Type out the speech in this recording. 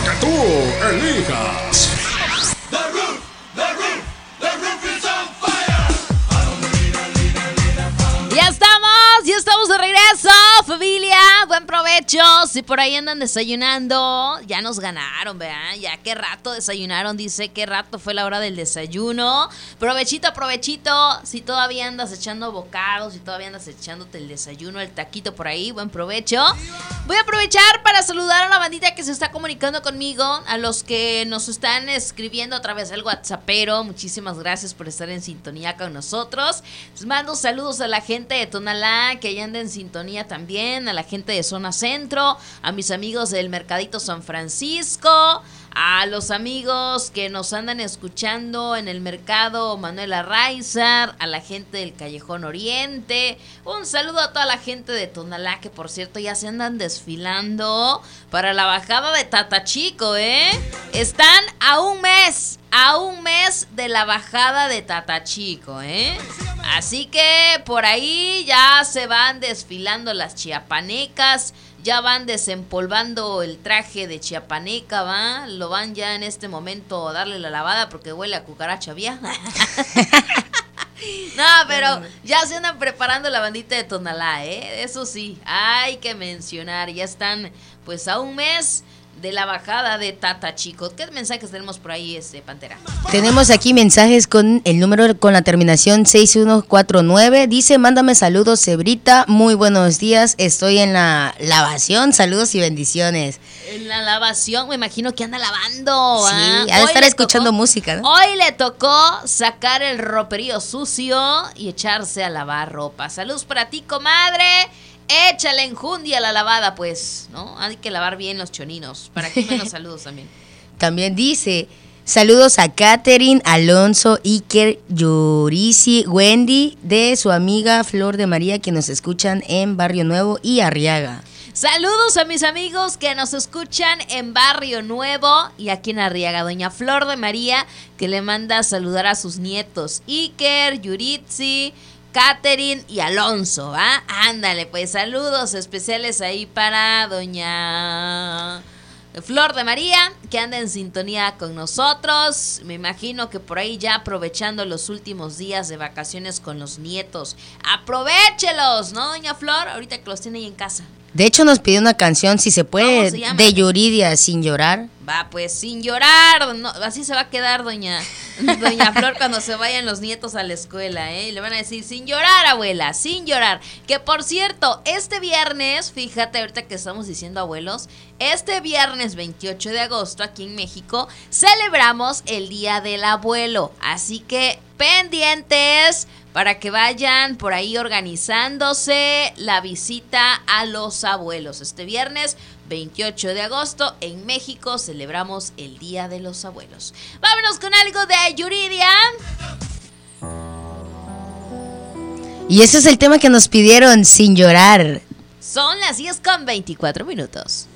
que tú elijas. Ya estamos de regreso, familia. Buen provecho. Si por ahí andan desayunando, ya nos ganaron, ¿verdad? Ya qué rato desayunaron, dice, qué rato fue la hora del desayuno. Provechito, provechito. Si todavía andas echando bocados, si todavía andas echándote el desayuno, el taquito por ahí, buen provecho. Voy a aprovechar para saludar a la bandita que se está comunicando conmigo, a los que nos están escribiendo a través del WhatsAppero. Muchísimas gracias por estar en sintonía con nosotros. Les mando saludos a la gente de Tonalá, que ya anda en sintonía también, a la gente de Zona Centro, a mis amigos del Mercadito San Francisco, a los amigos que nos andan escuchando en el mercado Manuel Arraizar, a la gente del Callejón Oriente. Un saludo a toda la gente de Tonalá, que por cierto ya se andan desfilando para la bajada de Tatachico, ¿eh? Están a un mes de la bajada de Tatachico, ¿eh? Así que por ahí ya se van desfilando las chiapanecas, ya van desempolvando el traje de chiapaneca, ¿va? Lo van ya en este momento a darle la lavada porque huele a cucaracha vieja. No, pero ya se andan preparando la bandita de Tonalá, ¿eh? Eso sí, hay que mencionar, ya están pues a un mes de la bajada de Tatachico. ¿Qué mensajes tenemos por ahí, Pantera? Tenemos aquí mensajes con el número con la terminación 6149. Dice, mándame saludos, Cebrita. Muy buenos días. Estoy en la lavación. Saludos y bendiciones. En la lavación, me imagino que anda lavando. Sí, ha de estar escuchando música, ¿no? Hoy le tocó sacar el roperío sucio y echarse a lavar ropa. Saludos para ti, comadre. Échale enjundia a la lavada, pues, ¿no? Hay que lavar bien los choninos. Para aquí menos saludos también. También dice, saludos a Catherine, Alonso, Iker, Yurisi, Wendy, de su amiga Flor de María, que nos escuchan en Barrio Nuevo y Arriaga. Saludos a mis amigos que nos escuchan en Barrio Nuevo y aquí en Arriaga. Doña Flor de María, que le manda a saludar a sus nietos, Iker, Yuritsi, Catherine y Alonso, ¿ah? Ándale, pues saludos especiales ahí para doña Flor de María, que anda en sintonía con nosotros. Me imagino que por ahí ya aprovechando los últimos días de vacaciones con los nietos. ¡Aprovéchelos!, ¿no, doña Flor? Ahorita que los tiene ahí en casa. De hecho, nos pidió una canción, si se puede, de Yuridia, Sin Llorar. Va, pues, sin llorar. No, así se va a quedar doña Flor cuando se vayan los nietos a la escuela, ¿eh? Y le van a decir, sin llorar, abuela, sin llorar. Que, por cierto, este viernes, fíjate, ahorita que estamos diciendo abuelos, este viernes 28 de agosto, aquí en México, celebramos el Día del Abuelo. Así que, pendientes para que vayan por ahí organizándose la visita a los abuelos. Este viernes 28 de agosto en México celebramos el Día de los Abuelos. Vámonos con algo de Yuridia. Y ese es el tema que nos pidieron, Sin Llorar. Son las 10:24.